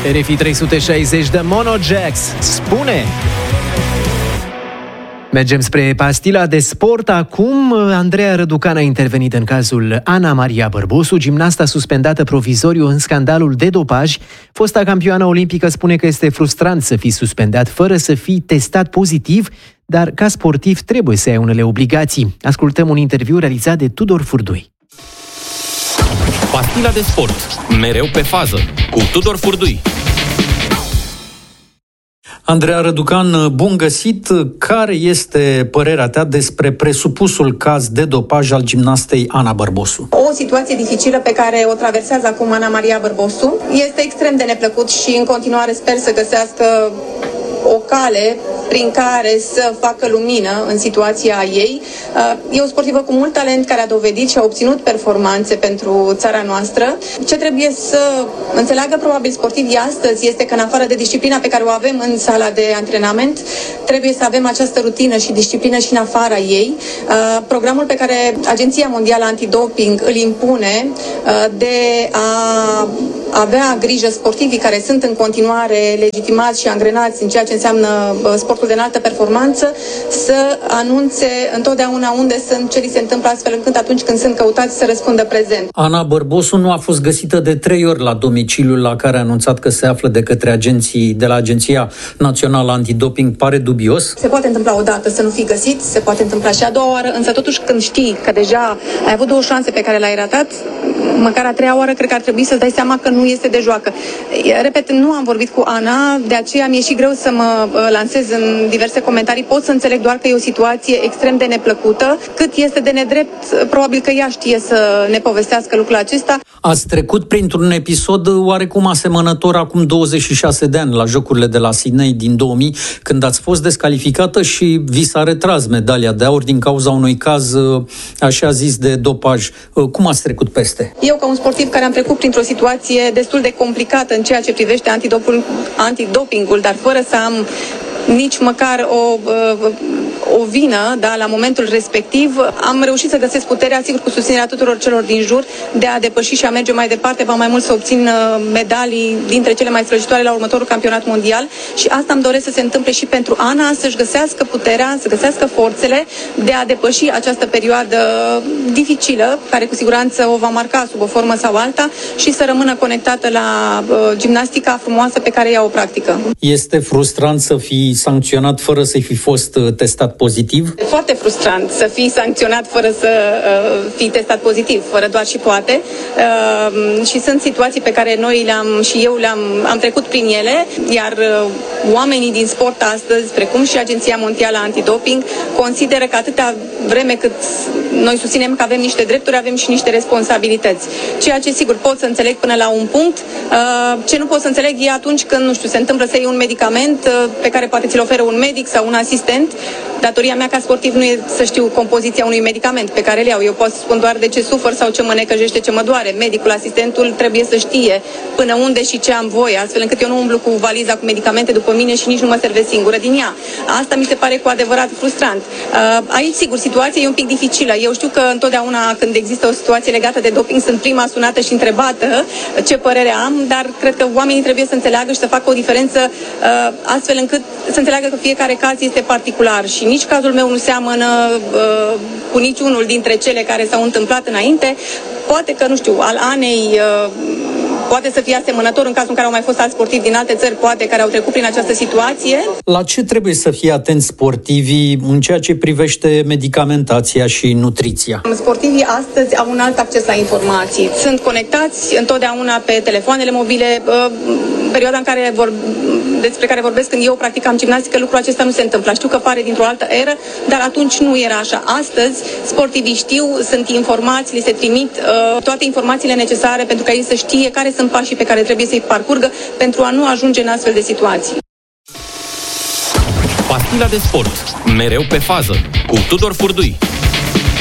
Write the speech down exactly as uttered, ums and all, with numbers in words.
R F I trei sute șaizeci de Monojax spune... Mergem spre pastila de sport. Acum, Andreea Răducan a intervenit în cazul Ana Maria Bărbosu, gimnasta suspendată provizoriu în scandalul de dopaj. Fosta campioană olimpică spune că este frustrant să fii suspendat fără să fii testat pozitiv, dar ca sportiv trebuie să ai unele obligații. Ascultăm un interviu realizat de Tudor Furdui. Pastila de sport, mereu pe fază, cu Tudor Furdui. Andreea Răducan, bun găsit! Care este părerea ta despre presupusul caz de dopaj al gimnastei Ana Bărbosu? O situație dificilă pe care o traversează acum Ana Maria Bărbosu. Este extrem de neplăcut și în continuare sper să găsească o cale prin care să facă lumină în situația ei. E o sportivă cu mult talent care a dovedit și a obținut performanțe pentru țara noastră. Ce trebuie să înțeleagă probabil sportivii astăzi este că în afară de disciplina pe care o avem în sala de antrenament, trebuie să avem această rutină și disciplină și în afara ei. Programul pe care Agenția Mondială Antidoping îl impune de a avea grijă sportivii care sunt în continuare legitimați și angrenați în ceea ce înseamnă sportul de înaltă performanță, să anunțe întotdeauna unde sunt, ce li se întâmplă, astfel încât atunci când sunt căutați să răspundă prezent. Ana Bărbosu nu a fost găsită de trei ori la domiciliul la care a anunțat că se află de către agenții de la Agenția Națională Antidoping. Pare dubios? Se poate întâmpla o dată să nu fii găsit, se poate întâmpla și a doua oară, însă totuși când știi că deja ai avut două șanse pe care le-ai ratat, măcar a treia oară cred că ar trebui să-ți dai seama că nu este de joacă. Repet, nu am vorbit cu Ana, de aceea mi-e și greu să mă lansez în diverse comentarii. Pot să înțeleg doar că e o situație extrem de neplăcută. Cât este de nedrept, probabil că ea știe să ne povestească lucrul acesta. Ați trecut printr-un episod oarecum asemănător acum douăzeci și șase de ani la Jocurile de la Sydney din două mii, când ați fost descalificată și vi s-a retras medalia de aur din cauza unui caz așa zis de dopaj. Cum ați trecut peste? Eu, ca un sportiv care am trecut printr-o situație destul de complicată în ceea ce privește antidoping, antidopingul, dar fără să am nici măcar o, o vină, da, la momentul respectiv, am reușit să găsesc puterea, sigur cu susținerea tuturor celor din jur, de a depăși și a merge mai departe, va mai mult să obțin medalii dintre cele mai strălucitoare la următorul campionat mondial și asta îmi doresc să se întâmple și pentru Ana, să-și găsească puterea, să găsească forțele de a depăși această perioadă dificilă, care cu siguranță o va marca sub o formă sau alta și să rămână conectată la uh, gimnastica frumoasă pe care ea o practică. Este frustrant să fii sancționat fără să fi fost testat pozitiv? E foarte frustrant să fii sancționat fără să uh, fii testat pozitiv, fără doar și poate. Uh, și sunt situații pe care noi le-am și eu le-am am trecut prin ele, iar uh, oamenii din sport astăzi, precum și Agenția Mondială Antidoping, consideră că atâta vreme cât noi susținem că avem niște drepturi, avem și niște responsabilități. Ceea ce sigur pot să înțeleg până la un punct. Uh, ce nu pot să înțeleg e atunci când, nu știu, se întâmplă să iei un medicament uh, pe care poate ți-l oferă un medic sau un asistent. Datoria mea ca sportiv nu e să știu compoziția unui medicament pe care îl iau. Eu pot să spun doar de ce sufăr sau ce mă necăjește, ce mă doare. Medicul, asistentul trebuie să știe până unde și ce am voie, astfel încât eu nu umblu cu valiza cu medicamente după mine și nici nu mă servesc singură din ea. Asta mi se pare cu adevărat frustrant. Aici, sigur, situația e un pic dificilă. Eu știu că întotdeauna când există o situație legată de doping sunt prima sunată și întrebată ce părere am, dar cred că oamenii trebuie să înțeleagă și să facă o diferență astfel încât să înțeleagă că fiecare caz este particular și nici cazul meu nu seamănă uh, cu niciunul dintre cele care s-au întâmplat înainte. Poate că, nu știu, al Anei uh, poate să fie asemănător în cazul în care au mai fost alți sportivi din alte țări, poate, care au trecut prin această situație. La ce trebuie să fie atenți sportivii în ceea ce privește medicamentația și nutriția? Sportivii astăzi au un alt acces la informații. Sunt conectați întotdeauna pe telefoanele mobile. Perioada în care vor, despre care vorbesc când eu practicam gimnastică, lucrul acesta nu se întâmplă. Știu că pare dintr-o altă eră, dar atunci nu era așa. Astăzi, sportivii știu, sunt informați, li se trimit uh, toate informațiile necesare pentru ca ei să știe care sunt pașii pe care trebuie să-i parcurgă pentru a nu ajunge în astfel de situații. Pastila de sport, mereu pe fază, cu Tudor Furdui.